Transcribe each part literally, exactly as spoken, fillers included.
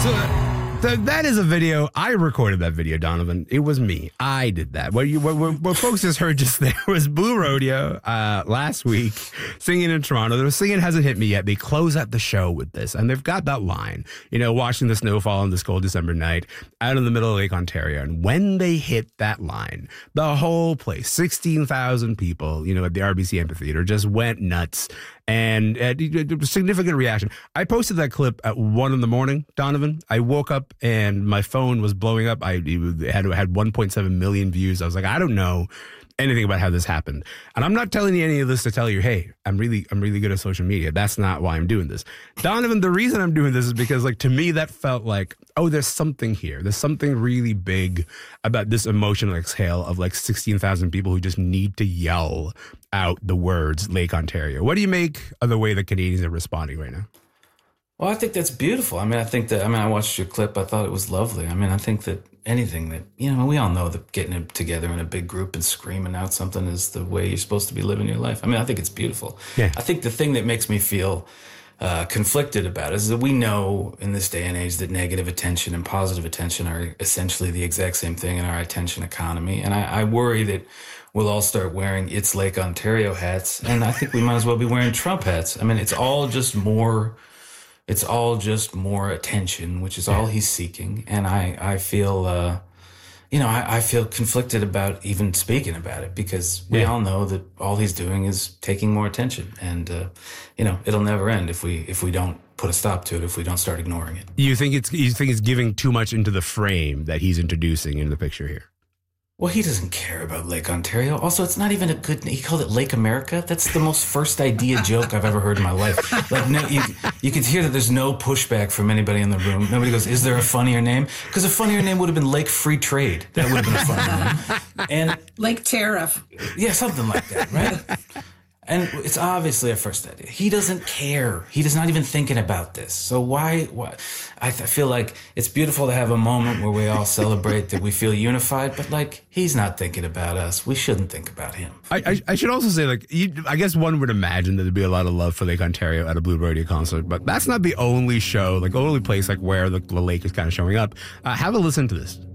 So th- that is a video. I recorded that video, Donovan. It was me. I did that. What you what, what, what folks just heard just there was Blue Rodeo uh, last week singing in Toronto. They were singing Hasn't Hit Me Yet. They close out the show with this, and they've got that line, you know, watching the snow fall on this cold December night out in the middle of Lake Ontario. And when they hit that line, the whole place, sixteen thousand people, you know, at the R B C Amphitheater just went nuts. And uh, significant reaction. I posted that clip at one in the morning, Donovan. I woke up and my phone was blowing up. I it had had one point seven million views. I was like, I don't know anything about how this happened. And I'm not telling you any of this to tell you, hey, I'm really, I'm really good at social media. That's not why I'm doing this. Donovan, the reason I'm doing this is because, like, to me, that felt like, oh, there's something here. There's something really big about this emotional exhale of like sixteen thousand people who just need to yell out the words Lake Ontario. What do you make of the way the Canadians are responding right now? Well, I think that's beautiful. I mean, I think that, I mean, I watched your clip. I thought it was lovely. I mean, I think that anything that, you know, we all know that getting it together in a big group and screaming out something is the way you're supposed to be living your life. I mean, I think it's beautiful. Yeah. I think the thing that makes me feel uh, conflicted about it is that we know in this day and age that negative attention and positive attention are essentially the exact same thing in our attention economy. And I, I worry that we'll all start wearing It's Lake Ontario hats. And I think we might as well be wearing Trump hats. I mean, it's all just more... It's all just more attention, which is all he's seeking. And I, I feel, uh, you know, I, I feel conflicted about even speaking about it because we yeah. all know that all he's doing is taking more attention. And, uh, you know, it'll never end if we if we don't put a stop to it, if we don't start ignoring it. You think it's you think it's giving too much into the frame that he's introducing into the picture here? Well, he doesn't care about Lake Ontario. Also, it's not even a good... He called it Lake America. That's the most first idea joke I've ever heard in my life. Like, no, you, you could hear that there's no pushback from anybody in the room. Nobody goes, is there a funnier name? Because a funnier name would have been Lake Free Trade. That would have been a funnier name. And Lake Tariff. Yeah, something like that, right? And it's obviously a first idea. He doesn't care. He is not even thinking about this. So why? why? I, th- I feel like it's beautiful to have a moment where we all celebrate that we feel unified, but like he's not thinking about us. We shouldn't think about him. I, I, I should also say, like, you, I guess one would imagine that there'd be a lot of love for Lake Ontario at a Blue Rodeo concert, but that's not the only show, like, the only place like where the, the lake is kind of showing up. Uh, have a listen to this.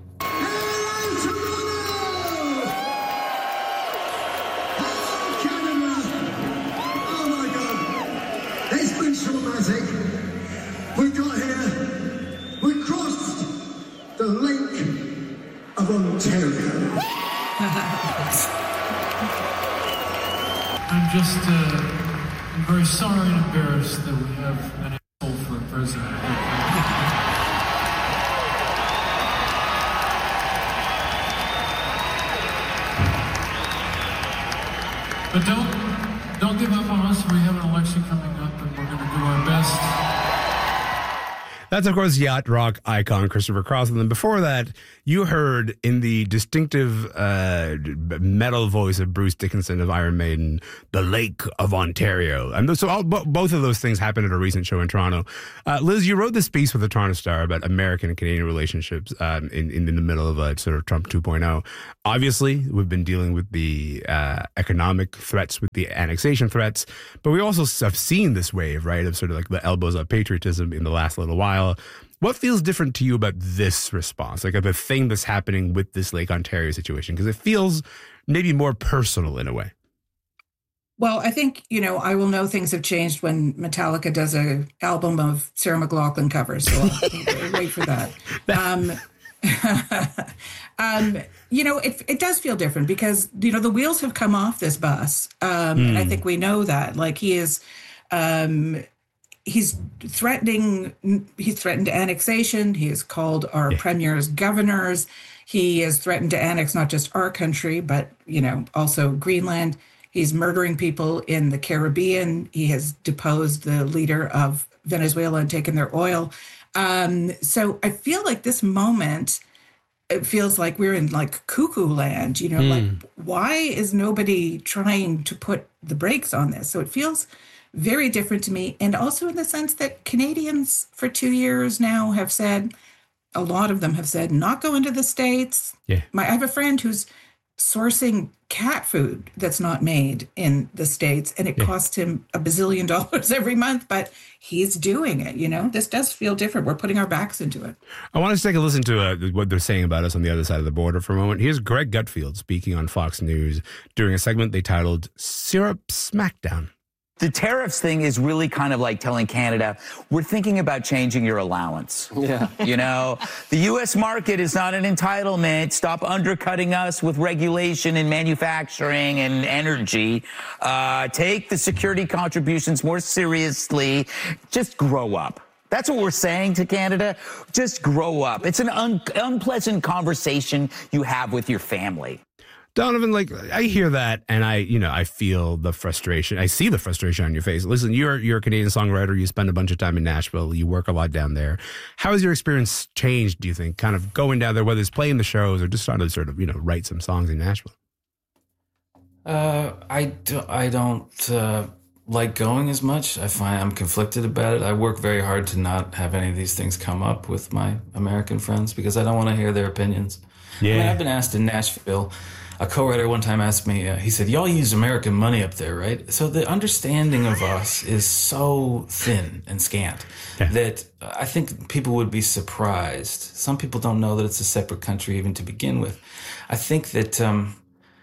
We got here, we crossed the Lake of Ontario. I'm just uh, I'm very sorry and embarrassed that we have an asshole for a president. But don't, don't give up on us. We have an election coming up, and we're going to do our best. That's, of course, yacht rock icon Christopher Cross. And then before that, you heard in the distinctive uh, metal voice of Bruce Dickinson of Iron Maiden, the Lake of Ontario. And so all, both of those things happened at a recent show in Toronto. Uh, Liz, you wrote this piece for the Toronto Star about American and Canadian relationships um, in, in, in the middle of a sort of Trump two point oh. Obviously, we've been dealing with the uh, economic threats, with the annexation threats, but we also have seen this wave, right, of sort of like the elbows up patriotism in the last little while. What feels different to you about this response, like the thing that's happening with this Lake Ontario situation? Because it feels maybe more personal in a way. Well, I think, you know, I will know things have changed when Metallica does a album of Sarah McLachlan covers. So I'll wait for that. Um, um, you know, it, it does feel different because, you know, the wheels have come off this bus. Um, mm. And I think we know that. Like he is... Um, He's threatening, he threatened annexation. He has called our yeah. premiers governors. He has threatened to annex not just our country, but, you know, also Greenland. He's murdering people in the Caribbean. He has deposed the leader of Venezuela and taken their oil. Um, so I feel like this moment, it feels like we're in like cuckoo land, you know, mm. like why is nobody trying to put the brakes on this? So it feels very different to me. And also in the sense that Canadians for two years now have said, a lot of them have said, not go into the States. Yeah. My, I have a friend who's sourcing cat food that's not made in the States, and it yeah. costs him a bazillion dollars every month, but he's doing it. You know, this does feel different. We're putting our backs into it. I want to take a listen to uh, what they're saying about us on the other side of the border for a moment. Here's Greg Gutfield speaking on Fox News during a segment they titled Syrup Smackdown. The tariffs thing is really kind of like telling Canada, we're thinking about changing your allowance. Yeah. You know, the U S market is not an entitlement. Stop undercutting us with regulation and manufacturing and energy. Uh, take the security contributions more seriously. Just grow up. That's what we're saying to Canada. Just grow up. It's an un- unpleasant conversation you have with your family. Donovan, like, I hear that and I, you know, I feel the frustration. I see the frustration on your face. Listen, you're you're a Canadian songwriter. You spend a bunch of time in Nashville. You work a lot down there. How has your experience changed, do you think, kind of going down there, whether it's playing the shows or just trying to sort of, you know, write some songs in Nashville? Uh, I, do, I don't uh, like going as much. I find I'm conflicted about it. I work very hard to not have any of these things come up with my American friends because I don't want to hear their opinions. Yeah. I mean, I've been asked in Nashville. A co-writer one time asked me, uh, he said, y'all use American money up there, right? So the understanding of us is so thin and scant yeah. that I think people would be surprised. Some people don't know that it's a separate country even to begin with. I think that, um,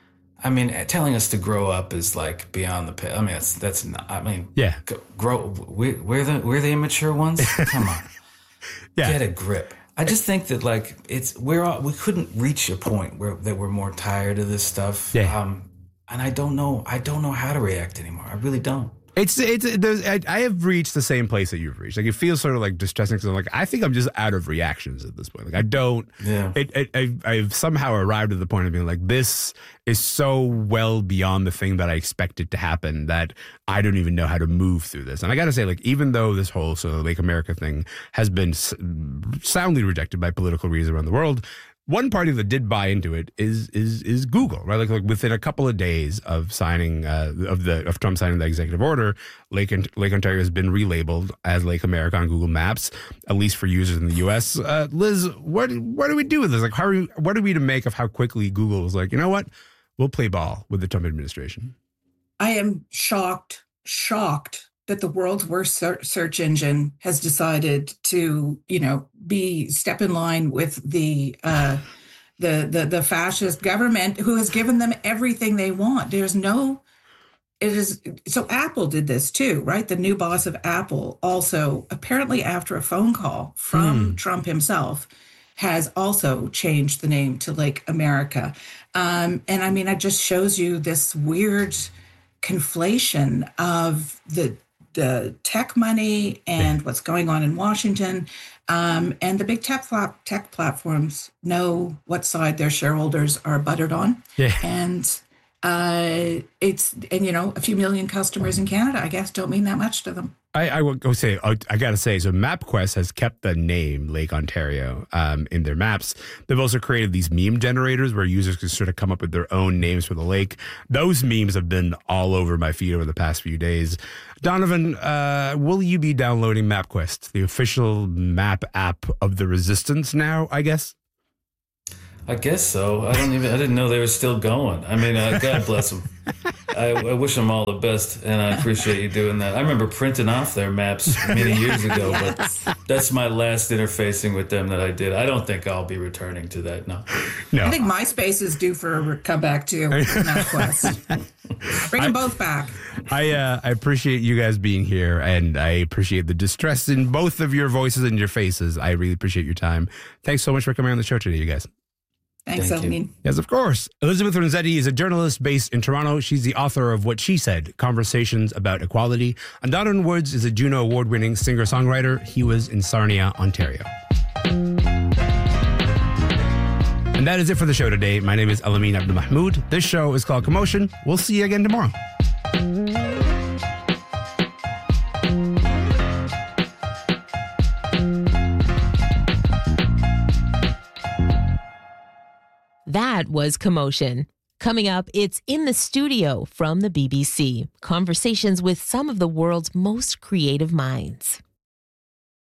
I mean, telling us to grow up is like beyond the pale. I mean, that's, that's not, I mean, yeah. grow, we're, we're, the, we're the immature ones? Come on. yeah. Get a grip. I just think that like it's we're all, we couldn't reach a point where that we're more tired of this stuff. Yeah. Um, and I don't know. I don't know how to react anymore. I really don't. It's it's there's I, I have reached the same place that you've reached. Like it feels sort of like distressing because I'm like I think I'm just out of reactions at this point. Like I don't. Yeah. It, it, I, I've somehow arrived at the point of being like this is so well beyond the thing that I expected to happen that I don't even know how to move through this. And I got to say, like even though this whole sort of Lake America thing has been soundly rejected by political reasons around the world. One party that did buy into it is is is Google, right? Like, like within a couple of days of signing uh, of the of Trump signing the executive order, Lake Lake Ontario has been relabeled as Lake America on Google Maps, at least for users in the U S. Uh, Liz, what what do we do with this? Like, how are we, what are we to make of how quickly Google was like, you know what, we'll play ball with the Trump administration? I am shocked, shocked. that the world's worst search engine has decided to, you know, be step in line with the uh, the the the fascist government who has given them everything they want. There's no, it is so Apple did this too, right? The new boss of Apple also apparently after a phone call from hmm. Trump himself has also changed the name to Lake America. Um, and I mean, it just shows you this weird conflation of the the tech money and what's going on in Washington. Um, and the big tech, tech platforms know what side their shareholders are buttered on. Yeah. And uh, it's, and you know, a few million customers in Canada, I guess, don't mean that much to them. I, I will go say, I, I got to say, so MapQuest has kept the name Lake Ontario um, in their maps. They've also created these meme generators where users can sort of come up with their own names for the lake. Those memes have been all over my feed over the past few days. Donovan, uh, will you be downloading MapQuest, the official map app of the resistance now, I guess? I guess so. I don't even. I didn't know they were still going. I mean, uh, God bless them. I, I wish them all the best, and I appreciate you doing that. I remember printing off their maps many years ago, yes. but that's my last interfacing with them that I did. I don't think I'll be returning to that. No, no. I think MySpace is due for a comeback too. MapQuest. Bring them I, both back. I uh, I appreciate you guys being here, and I appreciate the distress in both of your voices and your faces. I really appreciate your time. Thanks so much for coming on the show today, you guys. Thanks, Thank Elamine. Yes, of course. Elizabeth Renzetti is a journalist based in Toronto. She's the author of What She Said, Conversations About Equality. And Donovan Woods is a Juno Award-winning singer-songwriter. He was in Sarnia, Ontario. And that is it for the show today. My name is Elamine Abdulmahmoud. This show is called Commotion. We'll see you again tomorrow. That was Commotion. Coming up, it's In the Studio from the B B C. Conversations with some of the world's most creative minds.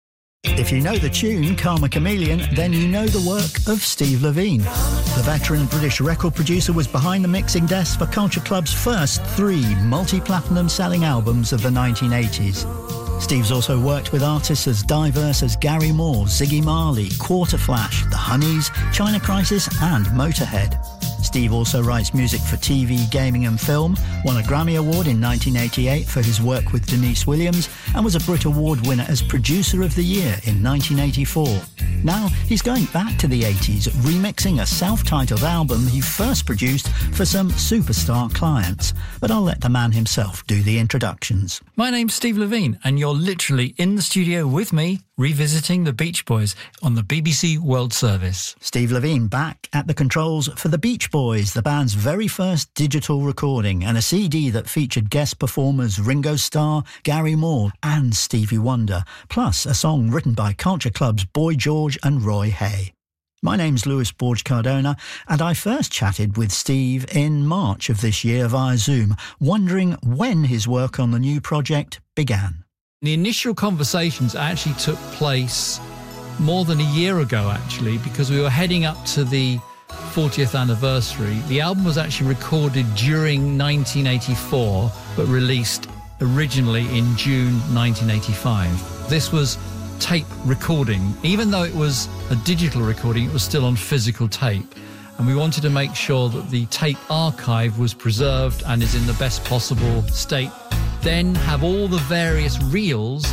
If you know the tune, Karma Chameleon, then you know the work of Steve Levine. The veteran British record producer was behind the mixing desk for Culture Club's first three multi-platinum selling albums of the nineteen eighties. Steve's also worked with artists as diverse as Gary Moore, Ziggy Marley, Quarterflash, The Honeys, China Crisis and Motorhead. Steve also writes music for T V, gaming and film, won a Grammy Award in nineteen eighty-eight for his work with Denise Williams, and was a Brit Award winner as Producer of the Year in nineteen eighty-four. Now he's going back to the eighties, remixing a self-titled album he first produced for some superstar clients. But I'll let the man himself do the introductions. My name's Steve Levine, and you're literally in the studio with me, revisiting the Beach Boys on the B B C World Service. Steve Levine back at the controls for the Beach Boys, the band's very first digital recording, and a C D that featured guest performers Ringo Starr, Gary Moore and Stevie Wonder, plus a song written by Culture Club's Boy George and Roy Hay. My name's Lewis Borge Cardona, and I first chatted with Steve in March of this year via Zoom, wondering when his work on the new project began. The initial conversations actually took place more than a year ago, actually, because we were heading up to the fortieth anniversary. The album was actually recorded during nineteen eighty-four, but released originally in June nineteen eighty-five. This was tape recording. Even though it was a digital recording, it was still on physical tape. And we wanted to make sure that the tape archive was preserved and is in the best possible state. Then have all the various reels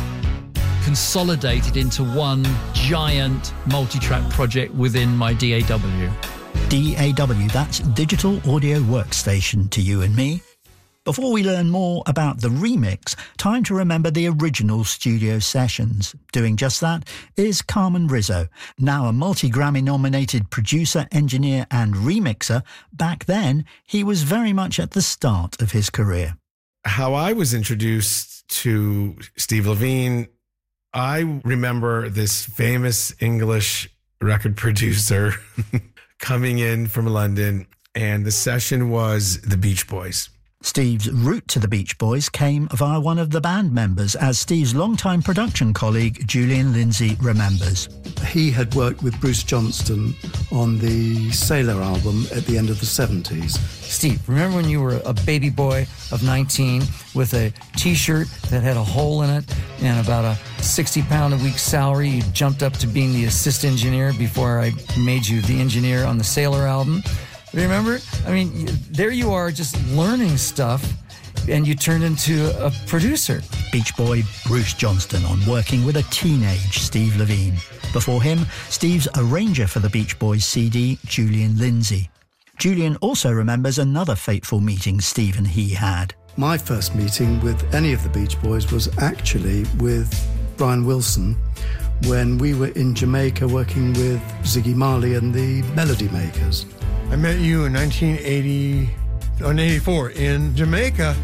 consolidated into one giant multi-track project within my D A W. D A W, that's Digital Audio Workstation to you and me. Before we learn more about the remix, time to remember the original studio sessions. Doing just that is Carmen Rizzo, now a multi-Grammy nominated producer, engineer and remixer. Back then, he was very much at the start of his career. How I was introduced to Steve Levine, I remember this famous English record producer coming in from London, and the session was the Beach Boys. Steve's route to the Beach Boys came via one of the band members, as Steve's longtime production colleague Julian Lindsay remembers. He had worked with Bruce Johnston on the Sailor album at the end of the seventies. Steve, remember when you were a baby boy of nineteen with a T-shirt that had a hole in it and about a sixty pound a week salary? You jumped up to being the assist engineer before I made you the engineer on the Sailor album. Remember? I mean, there you are just learning stuff, and you turned into a producer. Beach Boy Bruce Johnston on working with a teenage Steve Levine. Before him, Steve's arranger for the Beach Boys C D, Julian Lindsay. Julian also remembers another fateful meeting Steve and he had. My first meeting with any of the Beach Boys was actually with Brian Wilson when we were in Jamaica working with Ziggy Marley and the Melody Makers. I met you in nineteen eighty, or eighty-four in Jamaica.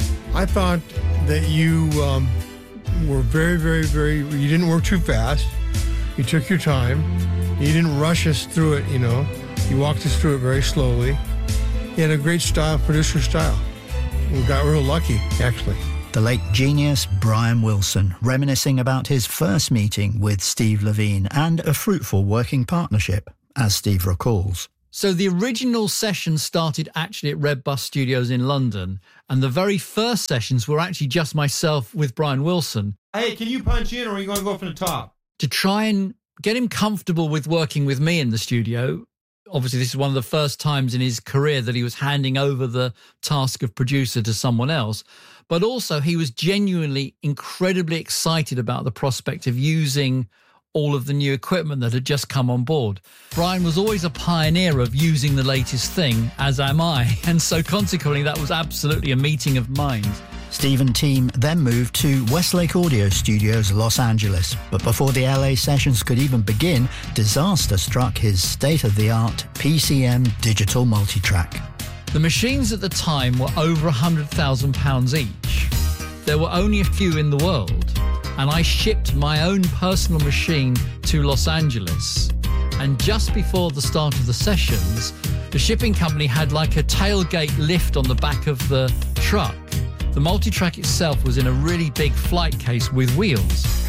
I thought that you um, were very, very, very, you didn't work too fast. You took your time. You didn't rush us through it, you know. You walked us through it very slowly. You had a great style, producer style. We got real lucky, actually. The late genius Brian Wilson, reminiscing about his first meeting with Steve Levine and a fruitful working partnership, as Steve recalls. So the original session started actually at Red Bus Studios in London, and the very first sessions were actually just myself with Brian Wilson. Hey, can you punch in, or are you going to go from the top? To try and get him comfortable with working with me in the studio. Obviously, this is one of the first times in his career that he was handing over the task of producer to someone else. But also, he was genuinely incredibly excited about the prospect of using all of the new equipment that had just come on board. Brian was always a pioneer of using the latest thing, as am I, and so consequently that was absolutely a meeting of minds. Steve and team then moved to Westlake Audio Studios, Los Angeles. But before the L A sessions could even begin, disaster struck his state-of-the-art P C M digital multitrack. The machines at the time were over one hundred thousand pounds each. There were only a few in the world. And I shipped my own personal machine to Los Angeles. And just before the start of the sessions, the shipping company had like a tailgate lift on the back of the truck. The multitrack itself was in a really big flight case with wheels.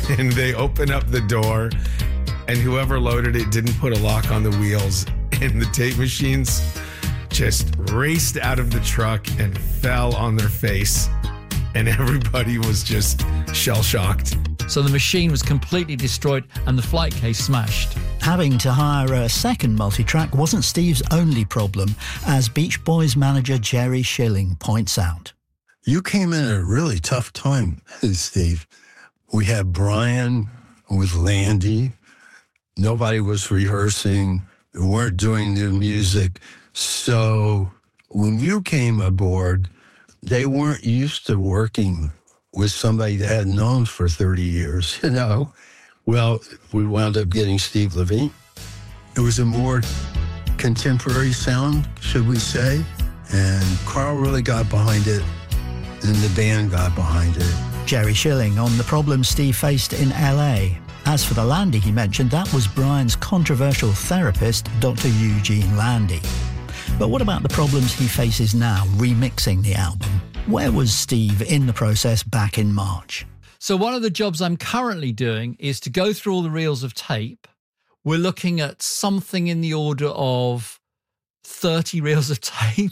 and they open up the door, and whoever loaded it didn't put a lock on the wheels, and the tape machines just raced out of the truck and fell on their face, and everybody was just shell-shocked. So the machine was completely destroyed and the flight case smashed. Having to hire a second multitrack wasn't Steve's only problem, as Beach Boys manager Jerry Schilling points out. You came in at a really tough time, Steve. We had Brian with Landy. Nobody was rehearsing. We weren't doing new music. So when you came aboard, they weren't used to working with somebody that had known for thirty years, you know. Well, we wound up getting Steve Levine. It was a more contemporary sound, should we say, and Carl really got behind it, and the band got behind it. Jerry Schilling on the problems Steve faced in L A. As for the Landy he mentioned, that was Brian's controversial therapist, Doctor Eugene Landy. But what about the problems he faces now, remixing the album? Where was Steve in the process back in March? So one of the jobs I'm currently doing is to go through all the reels of tape. We're looking at something in the order of thirty reels of tape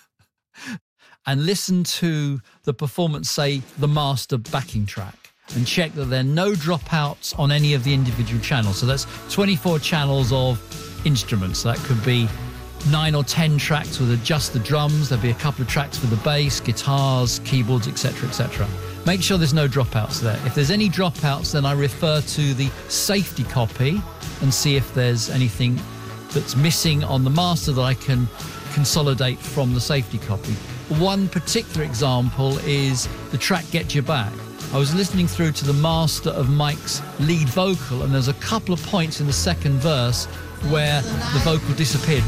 and listen to the performance, say, the master backing track, and check that there are no dropouts on any of the individual channels. So that's twenty-four channels of instruments. So that could be nine or ten tracks with just the drums. There'll be a couple of tracks for the bass, guitars, keyboards, et cetera, et cetera. Make sure there's no dropouts there. If there's any dropouts, then I refer to the safety copy and see if there's anything that's missing on the master that I can consolidate from the safety copy. One particular example is the track Get Your Back. I was listening through to the master of Mike's lead vocal, and there's a couple of points in the second verse where the vocal disappeared.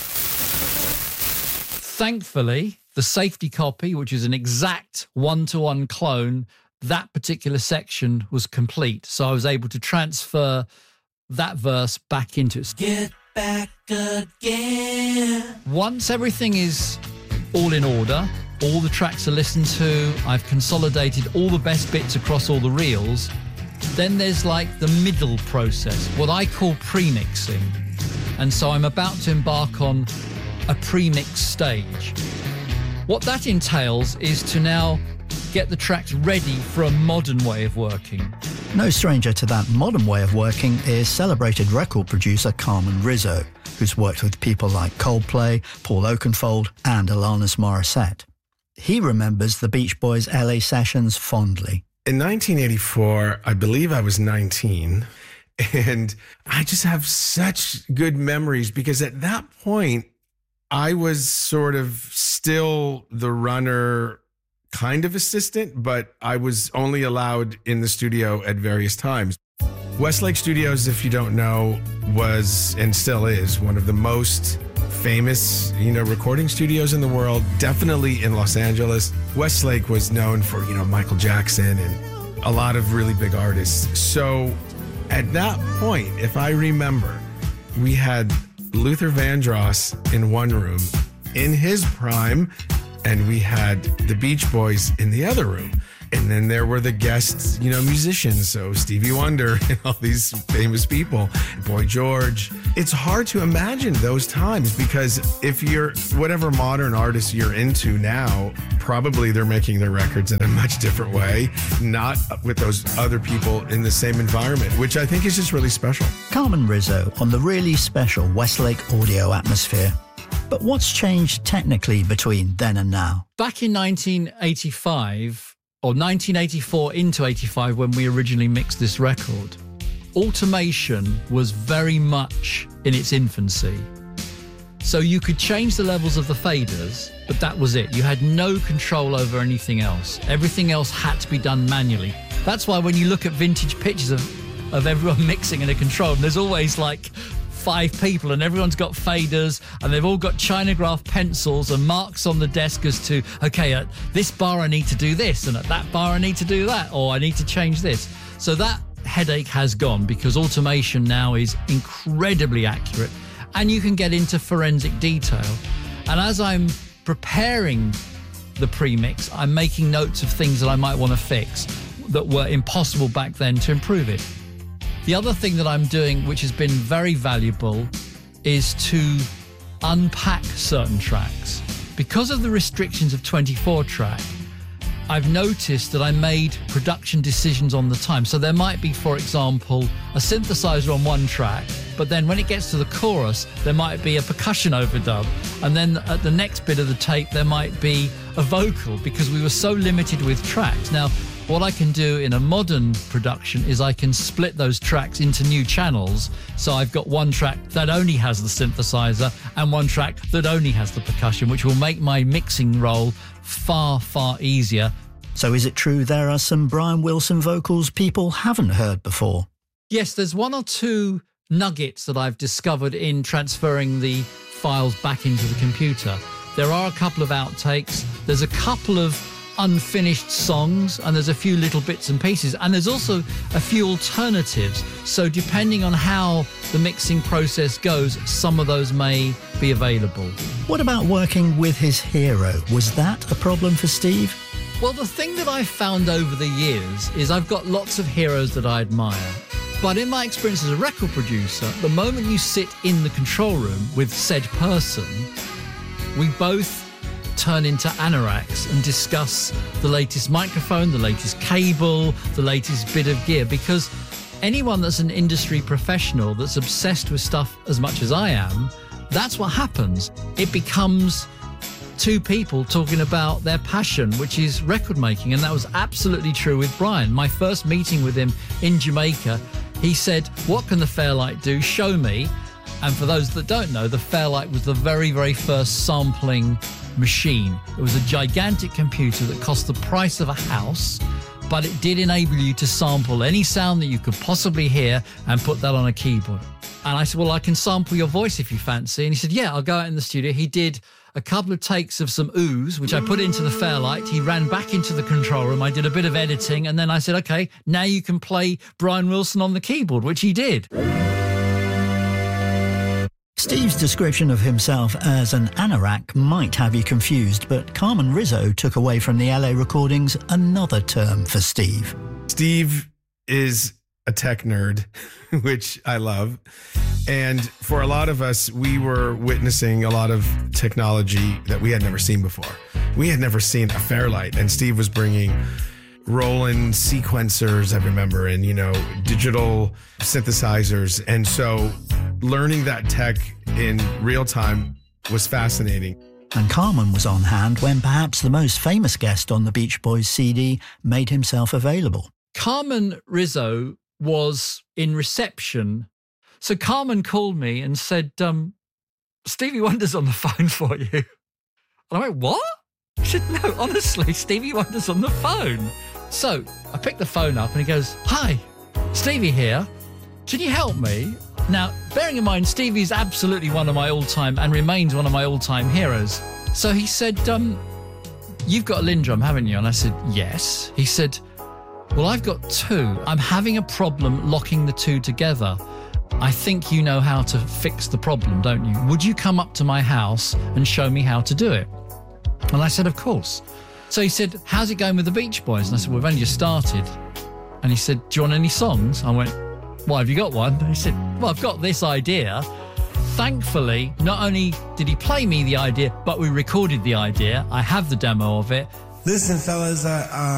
Thankfully, the safety copy, which is an exact one-to-one clone, that particular section was complete. So I was able to transfer that verse back into it. Get back again. Once everything is all in order, all the tracks are listened to, I've consolidated all the best bits across all the reels, then there's like the middle process, what I call pre-mixing. And so I'm about to embark on a pre-mix stage. What that entails is to now get the tracks ready for a modern way of working. No stranger to that modern way of working is celebrated record producer Carmen Rizzo, who's worked with people like Coldplay, Paul Oakenfold, and Alanis Morissette. He remembers the Beach Boys' L A sessions fondly. In nineteen eighty-four, I believe I was nineteen, and I just have such good memories because at that point, I was sort of still the runner kind of assistant, but I was only allowed in the studio at various times. Westlake Studios, if you don't know, was and still is one of the most famous, you know, recording studios in the world, definitely in Los Angeles. Westlake was known for, you know, Michael Jackson and a lot of really big artists. So at that point, if I remember, we had Luther Vandross in one room in his prime, and we had the Beach Boys in the other room. And then there were the guest, you know, musicians. So Stevie Wonder and all these famous people, Boy George. It's hard to imagine those times because if you're whatever modern artist you're into now, probably they're making their records in a much different way, not with those other people in the same environment, which I think is just really special. Carmen Rizzo on the really special Westlake audio atmosphere. But what's changed technically between then and now? Back in nineteen eighty-five, or nineteen eighty-four into eighty-five, when we originally mixed this record, automation was very much in its infancy. So you could change the levels of the faders, but that was it. You had no control over anything else. Everything else had to be done manually. That's why when you look at vintage pictures of, of everyone mixing in a control, there's always like five people and everyone's got faders and they've all got Chinograph pencils and marks on the desk as to, okay, at this bar I need to do this, and at that bar I need to do that, or I need to change this. So that headache has gone because automation now is incredibly accurate and you can get into forensic detail. And as I'm preparing the pre-mix, I'm making notes of things that I might want to fix. that were impossible back then to improve it. The other thing that I'm doing, which has been very valuable, is to unpack certain tracks. Because of the restrictions of twenty-four track, I've noticed that I made production decisions on the time. So there might be, for example, a synthesizer on one track, but then when it gets to the chorus, there might be a percussion overdub. And then at the next bit of the tape, there might be a vocal, because we were so limited with tracks. Now, what I can do in a modern production is I can split those tracks into new channels. So I've got one track that only has the synthesizer and one track that only has the percussion, which will make my mixing role far, far easier. So is it true there are some Brian Wilson vocals people haven't heard before? Yes, there's one or two nuggets that I've discovered in transferring the files back into the computer. There are a couple of outtakes. There's a couple of unfinished songs, and there's a few little bits and pieces, and there's also a few alternatives. So depending on how the mixing process goes, some of those may be available. What about working with his hero? Was that a problem for Steve? Well, the thing that I've found over the years is I've got lots of heroes that I admire. But in my experience as a record producer, the moment you sit in the control room with said person, we both turn into anoraks and discuss the latest microphone, the latest cable, the latest bit of gear, because anyone that's an industry professional that's obsessed with stuff as much as I am, that's what happens. It becomes two people talking about their passion, which is record making, and that was absolutely true with Brian. My first meeting with him in Jamaica, he said, "What can the Fairlight do? Show me." And for those that don't know, the Fairlight was the very, very first sampling machine. It was a gigantic computer that cost the price of a house, but it did enable you to sample any sound that you could possibly hear and put that on a keyboard. And I said, "Well, I can sample your voice if you fancy." And he said, "Yeah, I'll go out in the studio." He did a couple of takes of some ooze, which I put into the Fairlight. He ran back into the control room. I did a bit of editing, and then I said, "Okay, now you can play Brian Wilson on the keyboard," which he did. Steve's description of himself as an anorak might have you confused, but Carmen Rizzo took away from the L A recordings another term for Steve. Steve is a tech nerd, which I love. And for a lot of us, we were witnessing a lot of technology that we had never seen before. We had never seen a Fairlight, and Steve was bringing Roland sequencers, I remember, and, you know, digital synthesizers. And so learning that tech in real time was fascinating. And Carmen was on hand when perhaps the most famous guest on the Beach Boys C D made himself available. Carmen Rizzo was in reception. So Carmen called me and said, um, "Stevie Wonder's on the phone for you." And I went, "What?" She said, "No, honestly, Stevie Wonder's on the phone." So I picked the phone up and he goes, "Hi, Stevie here. Can you help me?" Now, bearing in mind, Stevie's absolutely one of my all-time and remains one of my all-time heroes. So he said, um, "You've got a Lindrum, haven't you?" And I said, "Yes." He said, "Well, I've got two. I'm having a problem locking the two together. I think you know how to fix the problem, don't you? Would you come up to my house and show me how to do it?" And I said, "Of course." So he said, "How's it going with the Beach Boys?" And I said, "Well, we've only just started." And he said, "Do you want any songs?" I went, "Why, have you got one?" And he said, "Well, I've got this idea." Thankfully, not only did he play me the idea, but we recorded the idea. I have the demo of it. Listen, fellas, uh, uh